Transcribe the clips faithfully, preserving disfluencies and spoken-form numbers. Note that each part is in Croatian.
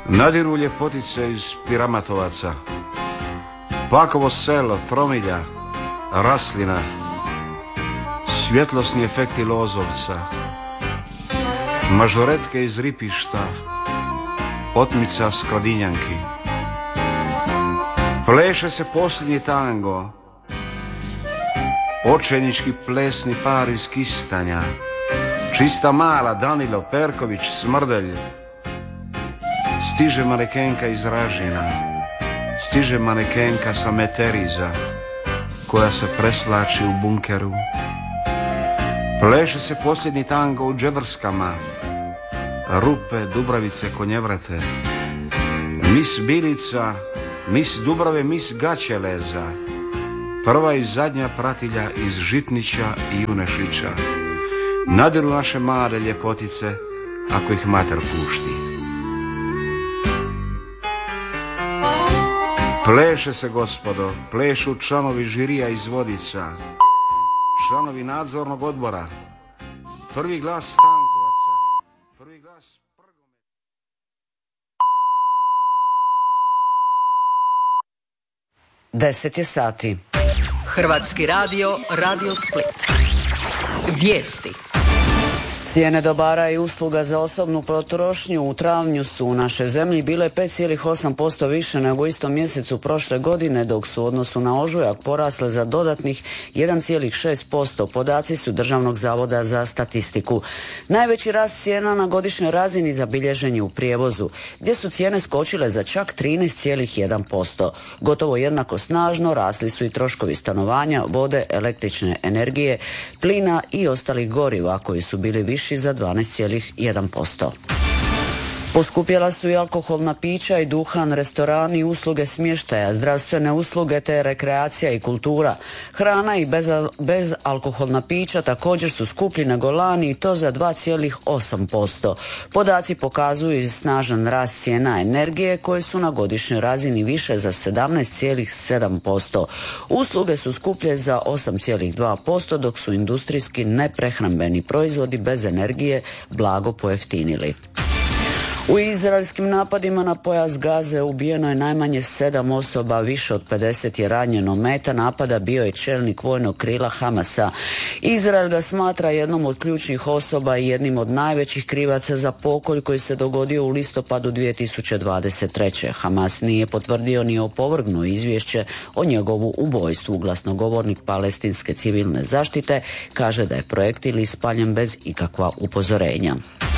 Nadiru ljepotice iz Piramatovaca, Pakovo selo, Tromilja, Raslina, svjetlosni efekti Lozovca, mažoretke iz Ripišta, Otmica Skladinjanki. Pleše se posljednji tango, očajnički plesni par iz Kistanja, Čista mala, Danilo, Perković, Smrdelj. Stiže manekenka iz Ražina, stiže manekenka sa Meteriza, koja se preslači u bunkeru. Pleše se posljednji tango u Dževrskama, Rupe, Dubravice, Konjevrate. Mis Bilica, mis Dubrave, mis Gaćeleza, prva i zadnja pratilja iz Žitnića i Junešića. Nadiru naše mlade ljepotice, ako ih mater pušti. Pleše se, gospodo, plešu članovi žirija iz Vodica, članovi nadzornog odbora, prvi glas Stankovaca, prvi glas Prgome. Deset je sati. Hrvatski radio, Radio Split. Vijesti. Cijene dobara i usluga za osobnu potrošnju u travnju su u našoj zemlji bile pet zarez osam posto više nego u istom mjesecu prošle godine, dok su u odnosu na ožujak porasle za dodatnih jedan zarez šest posto. Podaci su Državnog zavoda za statistiku. Najveći rast cijena na godišnjoj razini zabilježen je u prijevozu, gdje su cijene skočile za čak trinaest zarez jedan posto. Gotovo jednako snažno rasli su i troškovi stanovanja, vode, električne energije, plina i ostalih goriva, koji su bili viši za dvanaest zarez jedan posto. Poskupjela su i alkoholna pića i duhan, restorani, usluge smještaja, zdravstvene usluge te rekreacija i kultura. Hrana i bez, bez alkoholna pića također su skuplji nego lani i to za dva zarez osam posto. Podaci pokazuju i snažan rast cijena energije koje su na godišnjoj razini više za sedamnaest zarez sedam posto. Usluge su skuplje za osam zarez dva posto, dok su industrijski neprehrambeni proizvodi bez energije blago pojeftinili. U izraelskim napadima na pojas Gaze ubijeno je najmanje sedam osoba, više od pedeset je ranjeno. Meta napada bio je čelnik vojnog krila Hamasa. Izrael ga smatra jednom od ključnih osoba i jednim od najvećih krivaca za pokolj koji se dogodio u listopadu dvije tisuće dvadeset treće. Hamas nije potvrdio ni opovrgnuo izvješće o njegovu ubojstvu. Glasnogovornik palestinske civilne zaštite kaže da je projektil ispaljen bez ikakva upozorenja.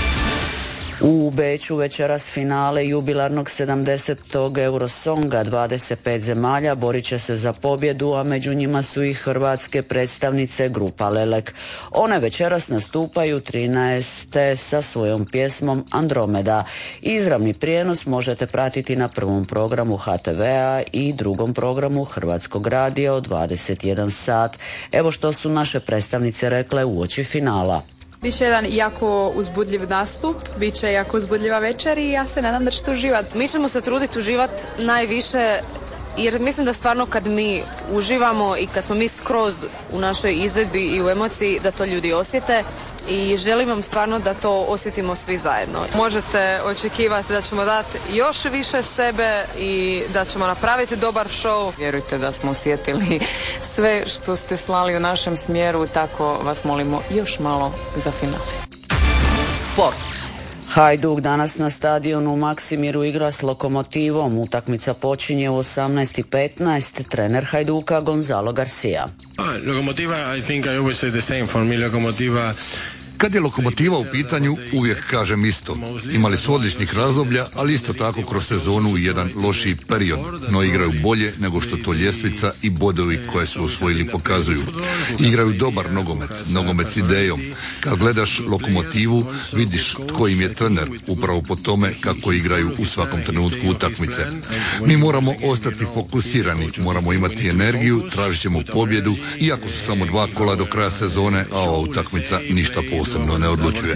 U Beču večeras finale jubilarnog sedamdesetog Eurosonga. dvadeset pet zemalja borit će se za pobjedu, a među njima su i hrvatske predstavnice grupa Lelek. One večeras nastupaju trinaeste sa svojom pjesmom Andromeda. Izravni prijenos možete pratiti na prvom programu ha te vea i drugom programu Hrvatskog radija od dvadeset jedan sat. Evo što su naše predstavnice rekle uoči finala. Biće jedan jako uzbudljiv nastup, bit će jako uzbudljiva večer i ja se nadam da ćete uživati. Mi ćemo se truditi uživati najviše, jer mislim da stvarno kad mi uživamo i kad smo mi skroz u našoj izvedbi i u emociji, da to ljudi osjete i želim vam stvarno da to osjetimo svi zajedno. Možete očekivati da ćemo dati još više sebe i da ćemo napraviti dobar show. Vjerujte da smo osjetili sve što ste slali u našem smjeru, tako vas molimo još malo za finale. Sport. Hajduk danas na stadionu u Maksimiru igra s Lokomotivom. Utakmica počinje u osamnaest i petnaest. Trener Hajduka Gonzalo Garcia. Lokomotiva, I think I always say the same. For me, Lokomotiva... Kad je Lokomotiva u pitanju, uvijek kažem isto. Imali su odličnih razdoblja, ali isto tako kroz sezonu i jedan lošiji period. No igraju bolje nego što to ljestvica i bodovi koje su osvojili pokazuju. Igraju dobar nogomet, nogomet s idejom. Kad gledaš Lokomotivu, vidiš tko im je trener, upravo po tome kako igraju u svakom trenutku utakmice. Mi moramo ostati fokusirani, moramo imati energiju, tražit ćemo pobjedu, iako su samo dva kola do kraja sezone, a ova utakmica ništa posebno ne odlučuje.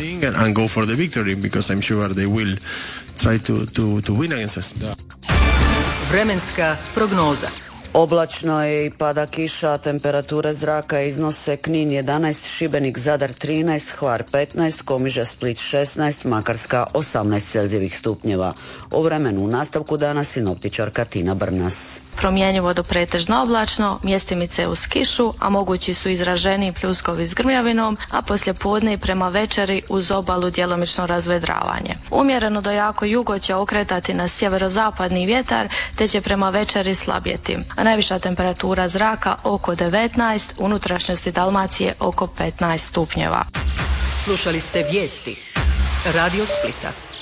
Vremenska prognoza. Oblačno je i pada kiša, temperature zraka iznose Knin jedanaest, Šibenik, Zadar trinaest, Hvar petnaest, Komiža, Split šesnaest, Makarska osamnaest Celzijevih stupnjeva. U vremenu u nastavku dana sinoptičarka Tina Brnas. Promjenjivo do pretežno oblačno, mjestimice uz kišu, a mogući su izraženi pljuskovi s grmljavinom, a poslije podne i prema večeri uz obalu djelomično razvedravanje. Umjereno do jako jugo će okretati na sjeverozapadni vjetar, te će prema večeri slabjeti. A najviša temperatura zraka oko devetnaest, unutrašnjosti Dalmacije oko petnaest stupnjeva. Slušali ste vijesti Radio Splita.